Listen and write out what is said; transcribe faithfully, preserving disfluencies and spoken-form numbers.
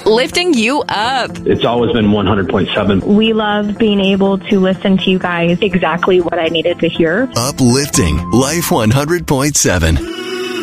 lifting you up. It's always been one hundred point seven. We love being able to listen to you guys exactly what I needed to hear. Uplifting Life one hundred point seven.